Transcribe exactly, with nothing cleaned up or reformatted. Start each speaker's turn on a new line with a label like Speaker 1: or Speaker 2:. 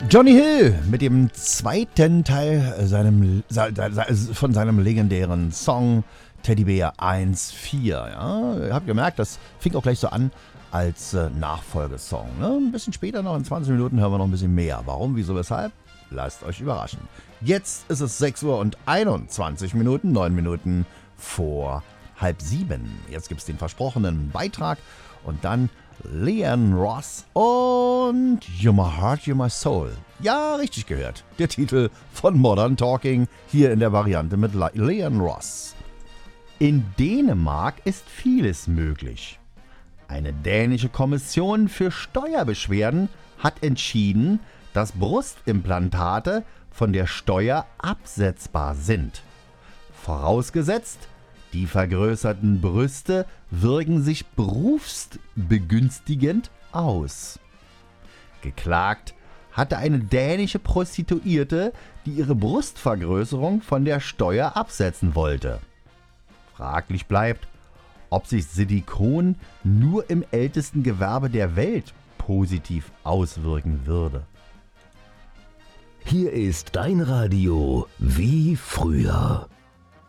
Speaker 1: Johnny Hill mit dem zweiten Teil seinem, von seinem legendären Song Teddybär eins vier. Ja, ihr habt gemerkt, das fing auch gleich so an als äh, Nachfolgesong. Ne? Ein bisschen später, noch in zwanzig Minuten, hören wir noch ein bisschen mehr. Warum, wieso, weshalb? Lasst euch überraschen. Jetzt ist es sechs Uhr und einundzwanzig Minuten, neun Minuten vor halb sieben. Jetzt gibt es den versprochenen Beitrag und dann Leanne Ross und You're My Heart, You're My Soul. Ja, richtig gehört. Der Titel von Modern Talking hier in der Variante mit Le- Leanne Ross. In Dänemark ist vieles möglich. Eine dänische Kommission für Steuerbeschwerden hat entschieden, dass Brustimplantate von der Steuer absetzbar sind. Vorausgesetzt, die vergrößerten Brüste wirken sich berufsbegünstigend aus. Geklagt hatte eine dänische Prostituierte, die ihre Brustvergrößerung von der Steuer absetzen wollte. Fraglich bleibt, ob sich Silikon nur im ältesten Gewerbe der Welt positiv auswirken würde.
Speaker 2: Hier ist dein Radio wie früher.